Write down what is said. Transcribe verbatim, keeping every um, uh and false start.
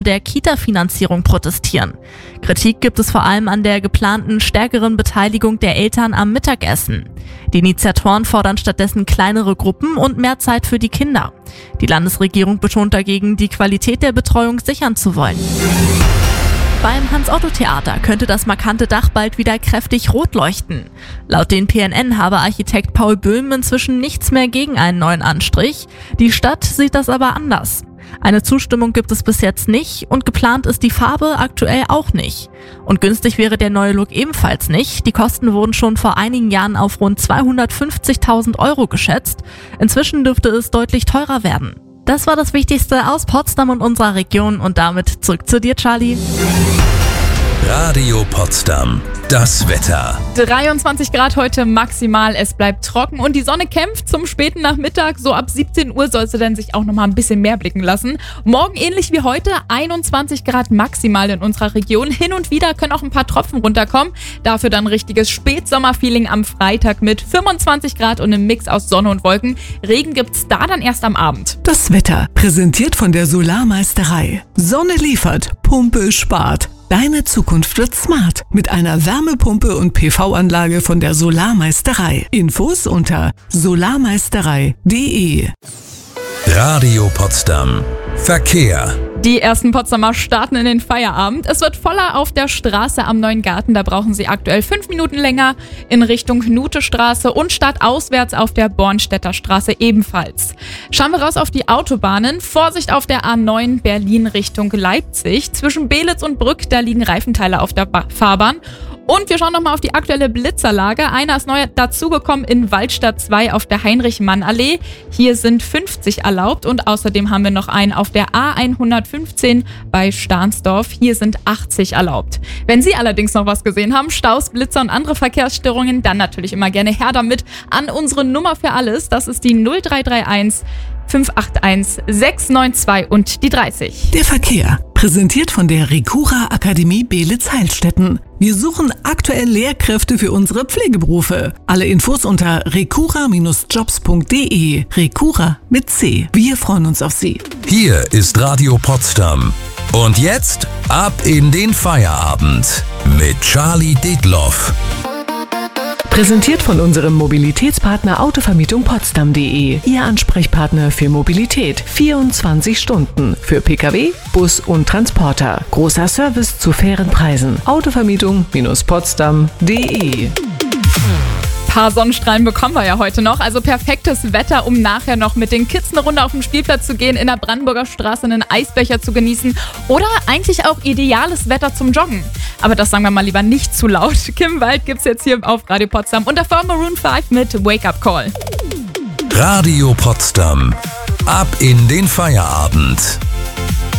der Kita-Finanzierung protestieren. Kritik gibt es vor allem an der geplanten stärkeren Beteiligung der Eltern am Mittagessen. Die Initiatoren fordern stattdessen kleinere Gruppen und mehr Zeit für die Kinder. Die Landesregierung betont dagegen, die Qualität der Betreuung sichern zu wollen. Beim Hans-Otto-Theater könnte das markante Dach bald wieder kräftig rot leuchten. Laut den P N N habe Architekt Paul Böhm inzwischen nichts mehr gegen einen neuen Anstrich. Die Stadt sieht das aber anders. Eine Zustimmung gibt es bis jetzt nicht und geplant ist die Farbe aktuell auch nicht. Und günstig wäre der neue Look ebenfalls nicht. Die Kosten wurden schon vor einigen Jahren auf rund zweihundertfünfzigtausend Euro geschätzt. Inzwischen dürfte es deutlich teurer werden. Das war das Wichtigste aus Potsdam und unserer Region und damit zurück zu dir, Charlie. Radio Potsdam. Das Wetter. dreiundzwanzig Grad heute maximal, es bleibt trocken und die Sonne kämpft zum späten Nachmittag. So ab siebzehn Uhr soll sie dann sich auch nochmal ein bisschen mehr blicken lassen. Morgen ähnlich wie heute, einundzwanzig Grad maximal in unserer Region. Hin und wieder können auch ein paar Tropfen runterkommen. Dafür dann richtiges Spätsommerfeeling am Freitag mit fünfundzwanzig Grad und einem Mix aus Sonne und Wolken. Regen gibt's da dann erst am Abend. Das Wetter, präsentiert von der Solarmeisterei. Sonne liefert, Pumpe spart. Deine Zukunft wird smart mit einer Wärmepumpe und P V-Anlage von der Solarmeisterei. Infos unter solarmeisterei punkt de. Radio Potsdam. Verkehr. Die ersten Potsdamer starten in den Feierabend. Es wird voller auf der Straße am Neuen Garten. Da brauchen Sie aktuell fünf Minuten länger in Richtung Knutestraße und stadtauswärts auf der Bornstedter Straße ebenfalls. Schauen wir raus auf die Autobahnen. Vorsicht auf der A neun Berlin Richtung Leipzig. Zwischen Belitz und Brück, da liegen Reifenteile auf der ba- Fahrbahn. Und wir schauen nochmal auf die aktuelle Blitzerlage. Einer ist neu dazugekommen in Waldstadt zwei auf der Heinrich-Mann-Allee. Hier sind fünfzig erlaubt und außerdem haben wir noch einen auf der A hundertfünfzehn bei Stahnsdorf. Hier sind achtzig erlaubt. Wenn Sie allerdings noch was gesehen haben, Staus, Blitzer und andere Verkehrsstörungen, dann natürlich immer gerne her damit an unsere Nummer für alles. Das ist die null drei drei eins fünf acht eins sechs neun zwei und die dreißig. Der Verkehr, präsentiert von der Recura Akademie Belitz-Heilstätten. Wir suchen aktuell Lehrkräfte für unsere Pflegeberufe. Alle Infos unter recura Bindestrich jobs punkt de. Recura mit C. Wir freuen uns auf Sie. Hier ist Radio Potsdam. Und jetzt ab in den Feierabend mit Charlie Detloff. Präsentiert von unserem Mobilitätspartner Autovermietung Potsdam punkt de. Ihr Ansprechpartner für Mobilität. vierundzwanzig Stunden. Für Pkw, Bus und Transporter. Großer Service zu fairen Preisen. Autovermietung Potsdam punkt de. Ein paar Sonnenstrahlen bekommen wir ja heute noch. Also perfektes Wetter, um nachher noch mit den Kids eine Runde auf den Spielplatz zu gehen, in der Brandenburger Straße einen Eisbecher zu genießen oder eigentlich auch ideales Wetter zum Joggen. Aber das sagen wir mal lieber nicht zu laut. Kim Wald gibt's jetzt hier auf Radio Potsdam und davor Maroon fünf mit Wake Up Call. Radio Potsdam. Ab in den Feierabend.